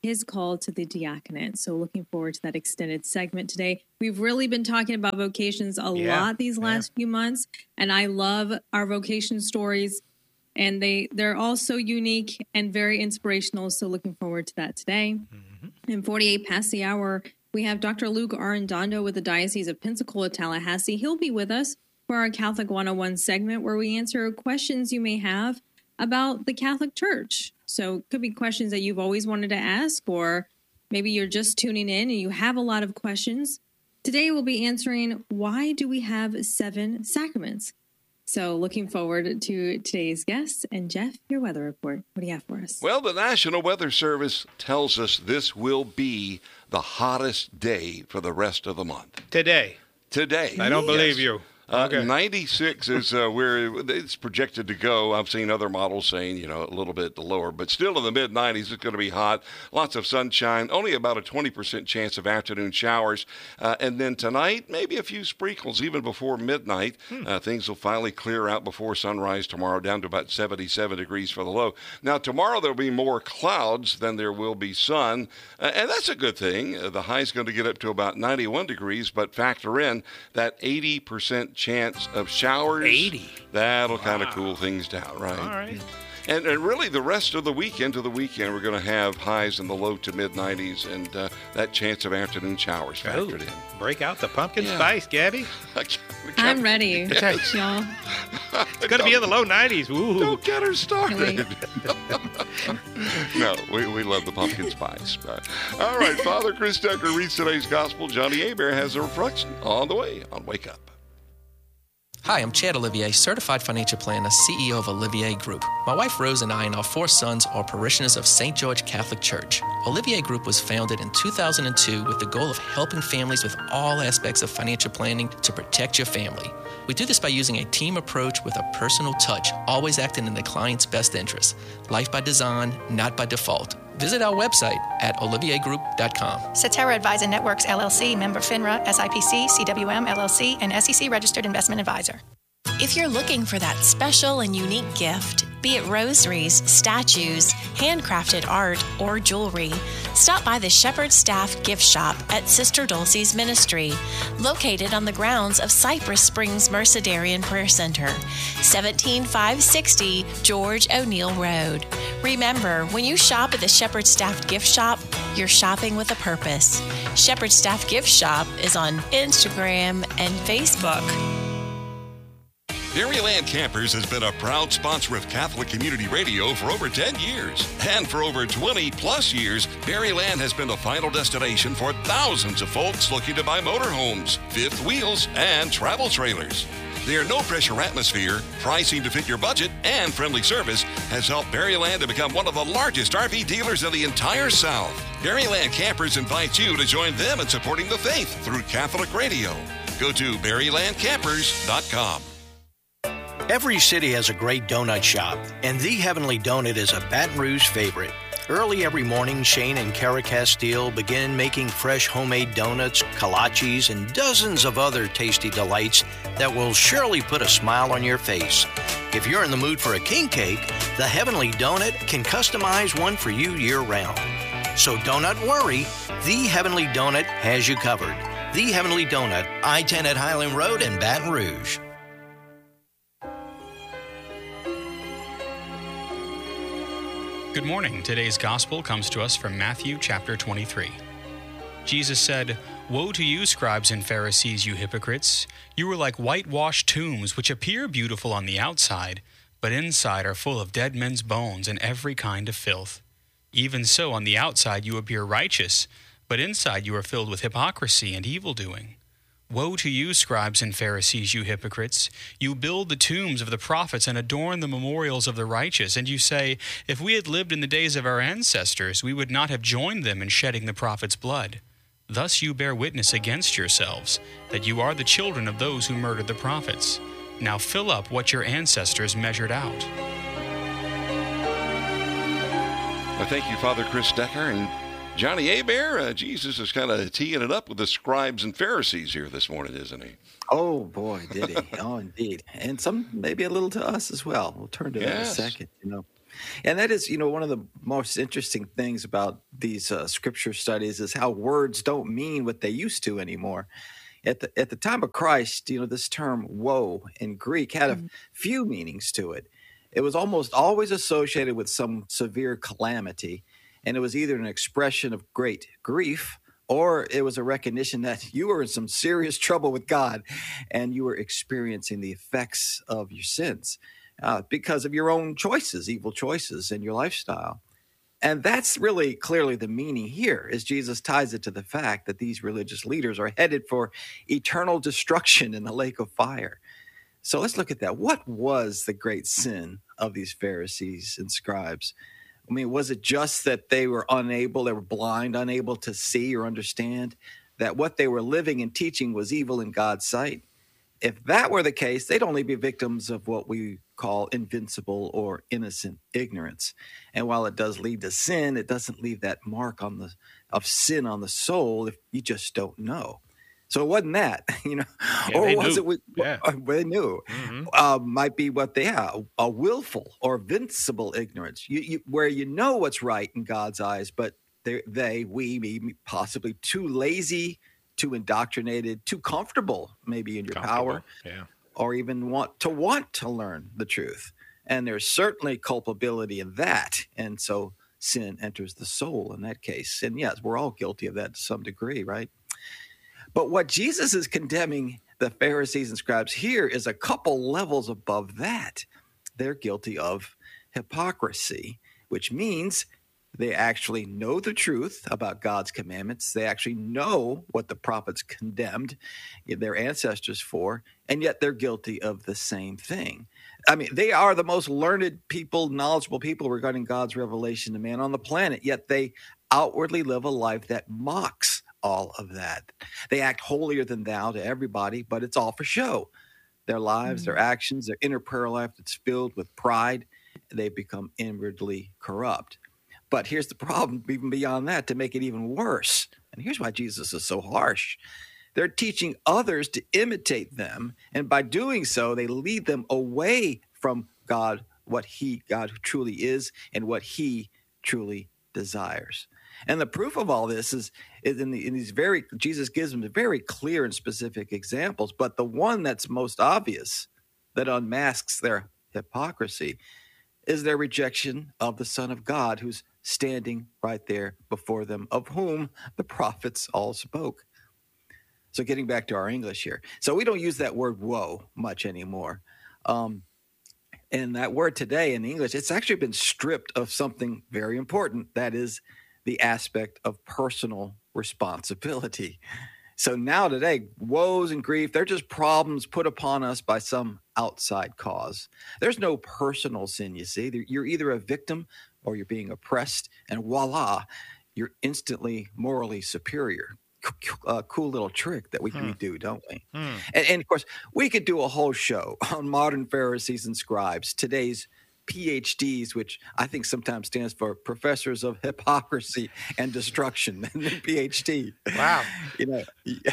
his call to the diaconate. So looking forward to that extended segment today. We've really been talking about vocations a Yeah, lot these last yeah. few months, and I love our vocation stories, and they, they're all so unique and very inspirational. So looking forward to that today. Mm-hmm. In forty-eight past the hour, we have Doctor Luke Arredondo with the Diocese of Pensacola, Tallahassee. He'll be with us for our Catholic one oh one segment where we answer questions you may have about the Catholic Church. So it could be questions that you've always wanted to ask, or maybe you're just tuning in and you have a lot of questions. Today we'll be answering, why do we have seven sacraments? So looking forward to today's guests. And Jeff, your weather report. What do you have for us? Well, the National Weather Service tells us this will be the hottest day for the rest of the month. Today. Today. I don't Yes. believe you. Uh, Okay. ninety-six is uh, where it's projected to go. I've seen other models saying, you know, a little bit lower, but still in the mid nineties. It's going to be hot. Lots of sunshine. Only about a twenty percent chance of afternoon showers. Uh, and then tonight, maybe a few sprinkles even before midnight. Hmm. Uh, things will finally clear out before sunrise tomorrow, down to about seventy-seven degrees for the low. Now, tomorrow there'll be more clouds than there will be sun, uh, and that's a good thing. Uh, the high is going to get up to about ninety-one degrees, but factor in that eighty percent chance of showers. eighty That'll kind of cool things down, right? All right. And, and really, the rest of the weekend to the weekend, we're going to have highs in the low to mid nineties, and uh, that chance of afternoon showers factored in. Break out the pumpkin Yeah. spice, Gabby. I'm ready, y'all. It's going to be in the low nineties. Ooh. Don't get her started. No, we, we love the pumpkin spice. Uh, all right, Father Chris Decker reads today's gospel. Johnny Hebert has a reflection on the way on Wake Up. Hi, I'm Chad Olivier, certified financial planner, C E O of Olivier Group. My wife Rose and I and our four sons are parishioners of Saint George Catholic Church. Olivier Group was founded in two thousand two with the goal of helping families with all aspects of financial planning to protect your family. We do this by using a team approach with a personal touch, always acting in the client's best interest. Life by design, not by default. Visit our website at olivier group dot com. Cetera Advisor Networks, L L C, member FINRA, S I P C, C W M, L L C, and S E C registered investment advisor. If you're looking for that special and unique gift, be it rosaries, statues, handcrafted art, or jewelry, stop by the Shepherd Staff Gift Shop at Sister Dulcie's Ministry, located on the grounds of Cypress Springs Mercedarian Prayer Center, seventeen five sixty George O'Neill Road. Remember, when you shop at the Shepherd Staff Gift Shop, you're shopping with a purpose. Shepherd Staff Gift Shop is on Instagram and Facebook. Berryland Campers has been a proud sponsor of Catholic Community Radio for over ten years. And for over twenty plus years, Berryland has been the final destination for thousands of folks looking to buy motorhomes, fifth wheels, and travel trailers. Their no-pressure atmosphere, pricing to fit your budget, and friendly service has helped Berryland to become one of the largest R V dealers in the entire South. Berryland Campers invites you to join them in supporting the faith through Catholic Radio. Go to berryland campers dot com. Every city has a great donut shop, and The Heavenly Donut is a Baton Rouge favorite. Early every morning, Shane and Kara Castile begin making fresh homemade donuts, kolaches, and dozens of other tasty delights that will surely put a smile on your face. If you're in the mood for a king cake, The Heavenly Donut can customize one for you year-round. So don't not worry, The Heavenly Donut has you covered. The Heavenly Donut, I ten at Highland Road in Baton Rouge. Good morning. Today's gospel comes to us from Matthew chapter twenty-three. Jesus said, "Woe to you, scribes and Pharisees, you hypocrites! You are like whitewashed tombs, which appear beautiful on the outside, but inside are full of dead men's bones and every kind of filth. Even so, on the outside you appear righteous, but inside you are filled with hypocrisy and evildoing. Woe to you, scribes and Pharisees, you hypocrites! You build the tombs of the prophets and adorn the memorials of the righteous, and you say, if we had lived in the days of our ancestors, we would not have joined them in shedding the prophets' blood. Thus you bear witness against yourselves, that you are the children of those who murdered the prophets. Now fill up what your ancestors measured out." Well, thank you, Father Chris Decker. And Johnny Hebert, uh, Jesus is kind of teeing it up with the scribes and Pharisees here this morning, isn't he? Oh, boy, did he. Oh, indeed. And some, maybe a little to us as well. We'll turn to that in a Yes. second. You know, And that is, you know, one of the most interesting things about these uh, scripture studies is how words don't mean what they used to anymore. At the at the time of Christ, you know, this term woe in Greek had a mm-hmm. few meanings to it. It was almost always associated with some severe calamity, and it was either an expression of great grief or it was a recognition that you were in some serious trouble with God and you were experiencing the effects of your sins uh, because of your own choices, evil choices in your lifestyle. And that's really clearly the meaning here, as Jesus ties it to the fact that these religious leaders are headed for eternal destruction in the lake of fire. So let's look at that. What was the great sin of these Pharisees and scribes? I mean, was it just that they were unable, they were blind, unable to see or understand that what they were living and teaching was evil in God's sight? If that were the case, they'd only be victims of what we call invincible or innocent ignorance. And while it does lead to sin, it doesn't leave that mark on the of sin on the soul if you just don't know. So it wasn't that, you know, yeah, or was knew. it? We, yeah. They knew. Mm-hmm. Uh, might be what they have, a willful or invincible ignorance, you, you, where you know what's right in God's eyes, but they, they, we, me, possibly too lazy, too indoctrinated, too comfortable, maybe in your power, yeah. or even want to want to learn the truth. And there's certainly culpability in that, and so sin enters the soul in that case. And yes, we're all guilty of that to some degree, right? But what Jesus is condemning the Pharisees and scribes here is a couple levels above that. They're guilty of hypocrisy, which means they actually know the truth about God's commandments. They actually know what the prophets condemned their ancestors for, and yet they're guilty of the same thing. I mean, they are the most learned people, knowledgeable people regarding God's revelation to man on the planet, yet they outwardly live a life that mocks all of that. They act holier than thou to everybody, but it's all for show. Their lives, mm-hmm. their actions, their inner prayer life that's filled with pride, they become inwardly corrupt. But here's the problem, even beyond that, to make it even worse. And here's why Jesus is so harsh. They're teaching others to imitate them, and by doing so, they lead them away from God, what he, God who truly is, and what he truly desires. And the proof of all this is, is in, the, in these very, Jesus gives them very clear and specific examples, but the one that's most obvious that unmasks their hypocrisy is their rejection of the Son of God, who's standing right there before them, of whom the prophets all spoke. So getting back to our English here. So we don't use that word woe much anymore. Um, and that word today in English, it's actually been stripped of something very important. That is the aspect of personal responsibility. So now today, woes and grief, they're just problems put upon us by some outside cause. There's no personal sin, you see. You're either a victim or you're being oppressed, and voila, you're instantly morally superior. Uh, cool little trick that we, hmm. we do, don't we? Hmm. And, and of course, we could do a whole show on modern Pharisees and scribes, today's P H Ds, which I think sometimes stands for professors of hypocrisy and destruction, P H D. Wow. You know,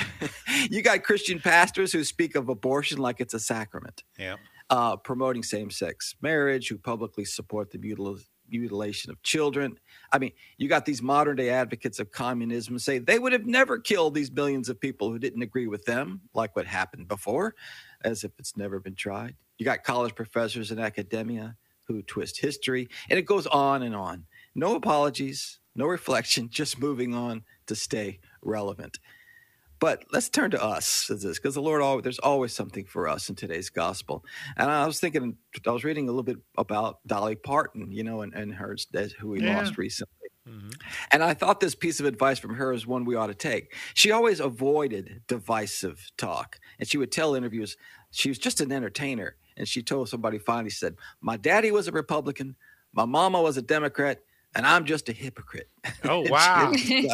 you got Christian pastors who speak of abortion like it's a sacrament. Yeah. Uh, promoting same-sex marriage, who publicly support the mutil- mutilation of children. I mean, you got these modern-day advocates of communism who say they would have never killed these millions of people who didn't agree with them, like what happened before, as if it's never been tried. You got college professors in academia who twist history, and it goes on and on. No apologies, no reflection, just moving on to stay relevant. But let's turn to us as this, because the Lord, always, there's always something for us in today's gospel. And I was thinking, I was reading a little bit about Dolly Parton, you know, and, and her, who we yeah. lost recently. Mm-hmm. And I thought this piece of advice from her is one we ought to take. She always avoided divisive talk, and she would tell interviews, she was just an entertainer. And she told somebody finally, she said, my daddy was a Republican, my mama was a Democrat, and I'm just a hypocrite. Oh, wow.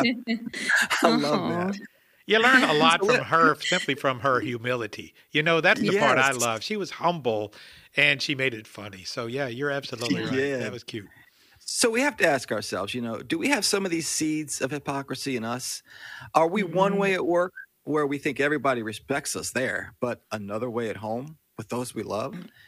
I love that. You learn a lot from her, simply from her humility. You know, that's the yes. part I love. She was humble, and she made it funny. So, yeah, you're absolutely right. Yeah. That was cute. So we have to ask ourselves, you know, do we have some of these seeds of hypocrisy in us? Are we mm-hmm. one way at work where we think everybody respects us there, but another way at home with those we love?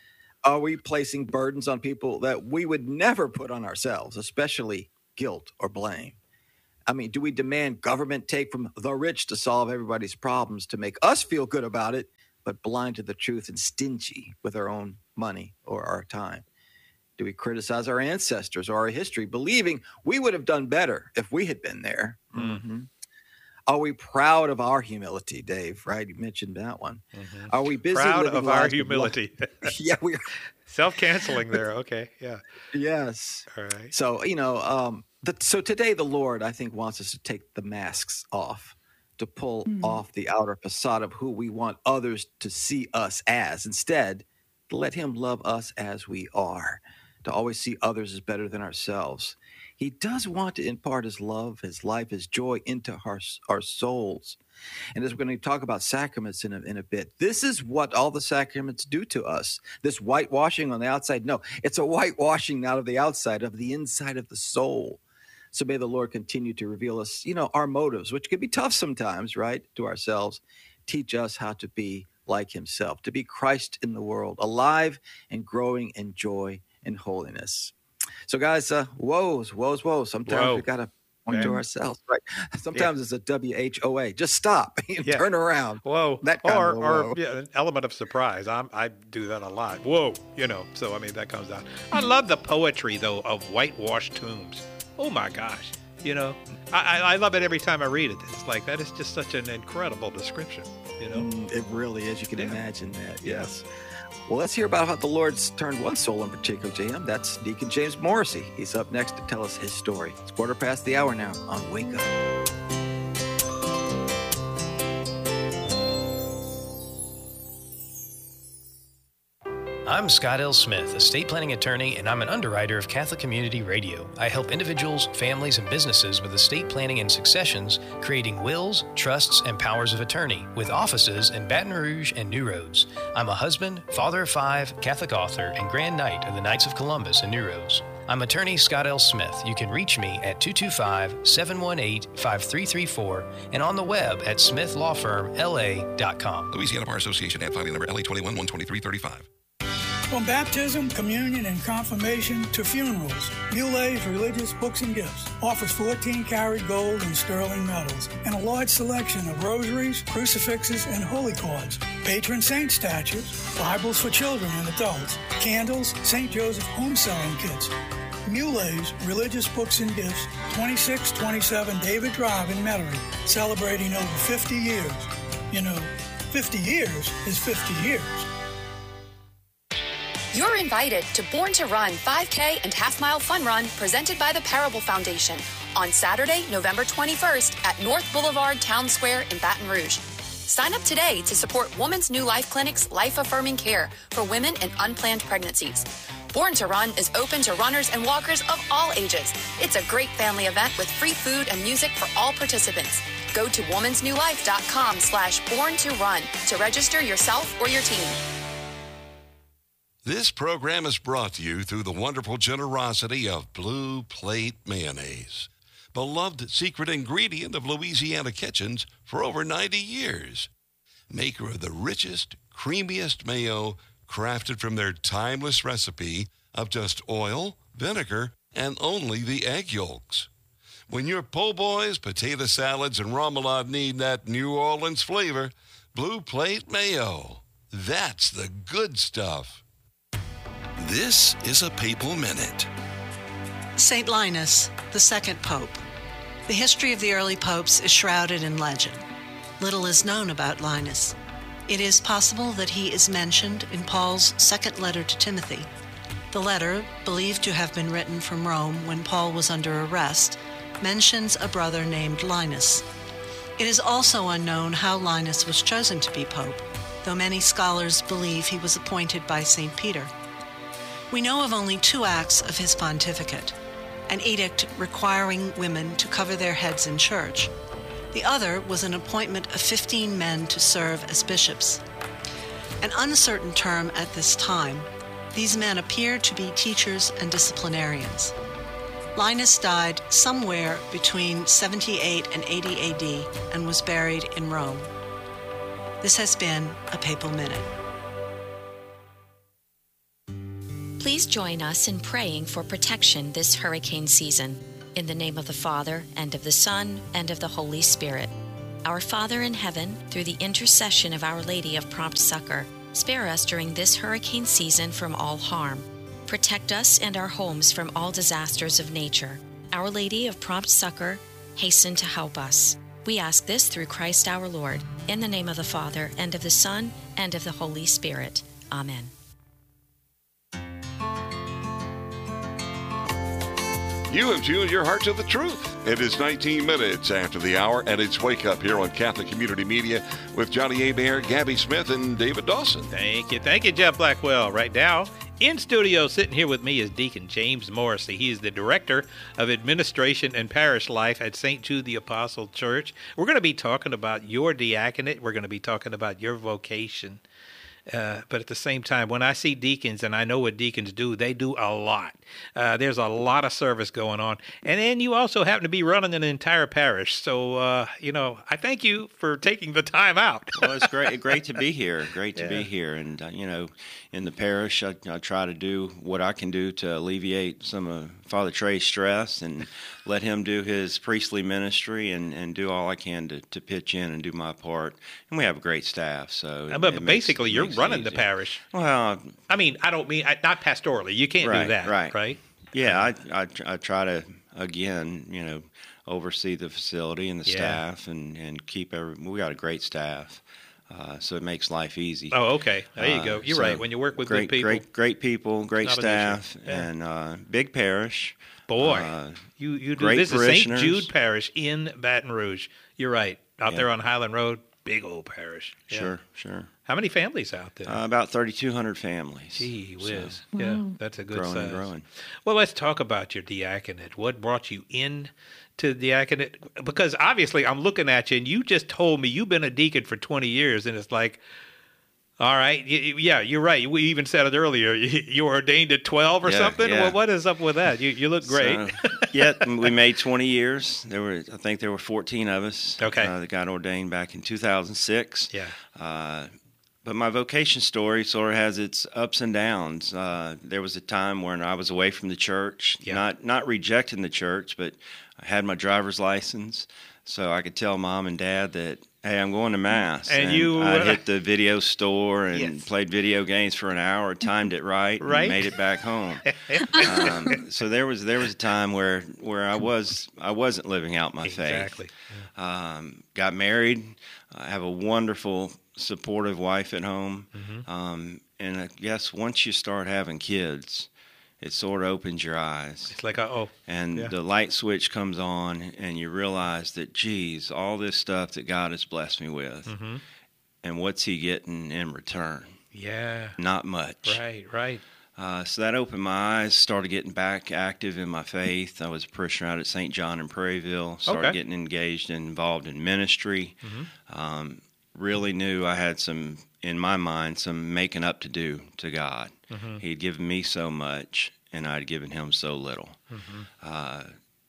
Are we placing burdens on people that we would never put on ourselves, especially guilt or blame? I mean, do we demand government take from the rich to solve everybody's problems to make us feel good about it, but blind to the truth and stingy with our own money or our time? Do we criticize our ancestors or our history, believing we would have done better if we had been there? Mm-hmm. Are we proud of our humility, Dave? Right? You mentioned that one. Mm-hmm. Are we busy proud living of our humility? yeah, we are. Self-canceling there. Okay, yeah. Yes. All right. So, you know, um, the, so today the Lord, I think, wants us to take the masks off, to pull mm-hmm. off the outer facade of who we want others to see us as. Instead, to let him love us as we are, to always see others as better than ourselves. He does want to impart his love, his life, his joy into our, our souls. And as we're going to talk about sacraments in a, in a bit, this is what all the sacraments do to us. This whitewashing on the outside, no, it's a whitewashing not of the outside, of the inside of the soul. So may the Lord continue to reveal us, you know, our motives, which can be tough sometimes, right, to ourselves. Teach us how to be like himself, to be Christ in the world, alive and growing in joy and holiness. So, guys, uh, woes, woes, woes. Sometimes Whoa. we got to point to ourselves, right? Sometimes yeah. it's a W H O A. Just stop and yeah. turn around. Whoa. That kind or of a or whoa. Yeah, an element of surprise. I'm, I do that a lot. Whoa. You know, so, I mean, that comes out. I love the poetry, though, of whitewashed tombs. Oh, my gosh. You know, I, I love it every time I read it. It's like, that is just such an incredible description, you know? Mm, it really is. You can yeah. imagine that, yes. Well, let's hear about how the Lord's turned one soul in particular to him. That's Deacon James Morrissey. He's up next to tell us his story. It's quarter past the hour now on Wake Up. I'm Scott L. Smith, estate planning attorney, and I'm an underwriter of Catholic Community Radio. I help individuals, families, and businesses with estate planning and successions, creating wills, trusts, and powers of attorney, with offices in Baton Rouge and New Roads. I'm a husband, father of five, Catholic author, and Grand Knight of the Knights of Columbus in New Roads. I'm attorney Scott L. Smith. You can reach me at two two five, seven one eight, five three three four and on the web at smith law firm L A dot com. Louisiana Bar Association ad filing number L A twenty-one one twenty-three thirty-five. From baptism, communion, and confirmation to funerals, Mulet's Religious Books and Gifts offers fourteen karat gold and sterling metals and a large selection of rosaries, crucifixes, and holy cards, patron saint statues, Bibles for children and adults, candles, Saint Joseph home selling kits. Mulet's Religious Books and Gifts, twenty-six twenty-seven David Drive in Metairie, celebrating over fifty years. You know, fifty years is fifty years. You're invited to Born to Run five K and Half Mile Fun Run presented by the Parable Foundation on Saturday, November twenty-first at North Boulevard Town Square in Baton Rouge. Sign up today to support Woman's New Life Clinic's life-affirming care for women in unplanned pregnancies. Born to Run is open to runners and walkers of all ages. It's a great family event with free food and music for all participants. Go to womans new life dot com slash born to run to register yourself or your team. This program is brought to you through the wonderful generosity of Blue Plate Mayonnaise, beloved secret ingredient of Louisiana kitchens for over ninety years. Maker of the richest, creamiest mayo crafted from their timeless recipe of just oil, vinegar, and only the egg yolks. When your po' boys, potato salads, and remoulade need that New Orleans flavor, Blue Plate Mayo. That's the good stuff. This is a Papal Minute. Saint Linus, the second pope. The history of the early popes is shrouded in legend. Little is known about Linus. It is possible that he is mentioned in Paul's second letter to Timothy. The letter, believed to have been written from Rome when Paul was under arrest, mentions a brother named Linus. It is also unknown how Linus was chosen to be pope, though many scholars believe he was appointed by Saint Peter. We know of only two acts of his pontificate, an edict requiring women to cover their heads in church. The other was an appointment of fifteen men to serve as bishops. An uncertain term at this time, these men appeared to be teachers and disciplinarians. Linus died somewhere between seventy-eight and eighty A D and was buried in Rome. This has been a Papal Minute. Please join us in praying for protection this hurricane season. In the name of the Father, and of the Son, and of the Holy Spirit. Our Father in heaven, through the intercession of Our Lady of Prompt Succor, spare us during this hurricane season from all harm. Protect us and our homes from all disasters of nature. Our Lady of Prompt Succor, hasten to help us. We ask this through Christ our Lord, in the name of the Father, and of the Son, and of the Holy Spirit. Amen. You have tuned your heart to the truth. It is nineteen minutes after the hour, and it's Wake Up here on Catholic Community Media with Johnny Abair, Gabby Smith, and David Dawson. Thank you. Thank you, Jeff Blackwell. Right now, in studio, sitting here with me is Deacon James Morrissey. He is the Director of Administration and Parish Life at Saint Jude the Apostle Church. We're going to be talking about your diaconate. We're going to be talking about your vocation. Uh, but at the same time, when I see deacons, and I know what deacons do, they do a lot. Uh, there's a lot of service going on. And then you also happen to be running an entire parish. So, uh, you know, I thank you for taking the time out. Well, it's great great to be here. Great to Yeah. be here. And, uh, you know, in the parish, I, I try to do what I can do to alleviate some of Father Trey's stress and let him do his priestly ministry and, and do all I can to, to pitch in and do my part. And we have a great staff. So, Uh, but it makes- basically, it you're makes it running the easy. parish. Well, I mean, I don't mean, I, not pastorally. You can't right, do that, right? right? Yeah, I, I I try to again, you know, oversee the facility and the Yeah. staff and, and keep every. We got a great staff, uh, so it makes life easy. Oh, okay. There you Uh, go. You're so right. When you work with great, good people. great, great people, great Not an staff, issue. Yeah. and uh, big parish. Boy, uh, you, you do great this is Saint parishioners. Jude Parish in Baton Rouge. You're right. Out Yeah. there on Highland Road, big old parish. Yeah. Sure, sure. How many families out there? Uh, about thirty-two hundred families. Gee whiz. So, Yeah, that's a good growing size. and growing. Well, let's talk about your diaconate. What brought you in to diaconate? Because obviously I'm looking at you and you just told me you've been a deacon for twenty years, and it's like, all right, y- y- yeah, you're right. We even said it earlier. You you were ordained at twelve or Yeah, something? yeah. Well, what is up with that? You you look great. So, yeah, we made twenty years. There were, I think, there were fourteen of us. Okay. uh, that got ordained back in two thousand six. Yeah. Uh, but my vocation story sort of has its ups and downs. Uh, there was a time when I was away from the church, Yeah. not not rejecting the church, but I had my driver's license, so I could tell mom and dad that, hey, I'm going to mass. And you, I'd uh, hit the video store and Yes. played video games for an hour, timed it right, Right. and made it back home. um, so there was there was a time where where I was I wasn't living out my Exactly. faith. Um, got married. I have a wonderful, supportive wife at home, Mhm. um, and I guess once you start having kids, it sort of opens your eyes. It's like, oh, And yeah. the light switch comes on, and you realize that, geez, all this stuff that God has blessed me with, Mhm. and what's He getting in return? Yeah. Not much. Right, right. Uh, so that opened my eyes, started getting back active in my faith. I was a parishioner out at Saint John in Prairieville, started Okay. getting engaged and involved in ministry. Mhm. Um, really knew I had some, in my mind, some making up to do to God. Mhm. He'd given me so much, and I'd given Him so little. Mhm. Uh,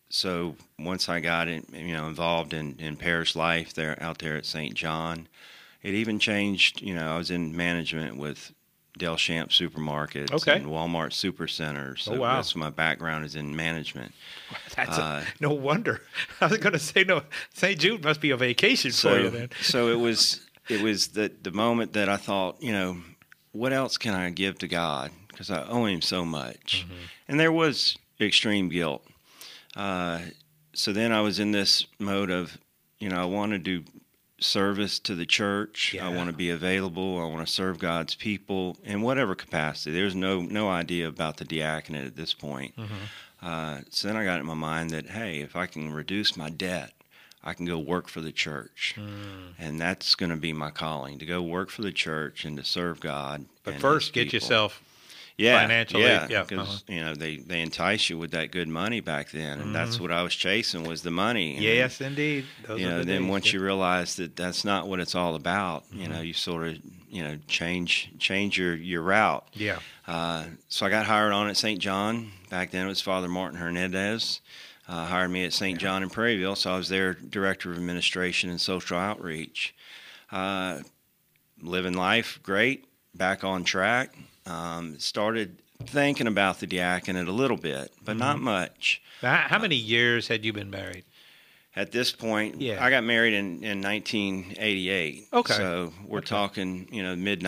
so once I got in, you know, involved in, in parish life there out there at Saint John, it even changed. You know, I was in management with Delchamp supermarkets Okay. and Walmart supercenters. So Oh, wow. that's my background is in management. That's Uh, a, no wonder. I was going to say, no, Saint Jude must be a vacation so, for you then. so it was it was the the moment that I thought, you know, what else can I give to God? Because I owe Him so much, Mm-hmm. and there was extreme guilt. Uh, so then I was in this mode of, you know, I want to do service to the church. I want to be available. I want to serve God's people in whatever capacity. There's no no idea about the diaconate at this point. Mm-hmm. Uh, so then I got in my mind that, hey, if I can reduce my debt, I can go work for the church. Mm. And that's going to be my calling, to go work for the church and to serve God. But and first, His get people. yourself yeah, financially. Yeah, Yeah, because uh-huh. you know they, they entice you with that good money back then, and that's Mhm. what I was chasing was the money. And Yes, indeed. Those you are know, the then days, once yeah. you realize that that's not what it's all about, you Mm-hmm. know, you sort of you know change change your your route. Yeah. Uh, so I got hired on at Saint John. Back then it was Father Martin Hernandez. Uh, hired me at Saint John in Prairieville, so I was their director of administration and social outreach. Uh, living life great, back on track. Um, started thinking about the diaconate a little bit, but Mhm. not much. Now, how how many years had you been married? At this point, Yeah. I got married in, in nineteen eighty-eight. Okay. So we're talking, you know, mid